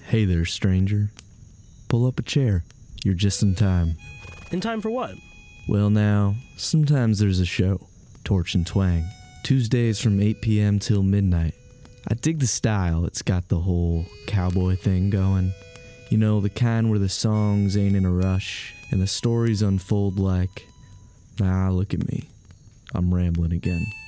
Hey there, stranger. Pull up a chair. You're just in time. In time for what? Well now, sometimes there's a show. Torch and Twang. Tuesdays from 8 p.m. till midnight. I dig the style. It's got the whole cowboy thing going. You know, the kind where the songs ain't in a rush and the stories unfold like, look at me. I'm rambling again.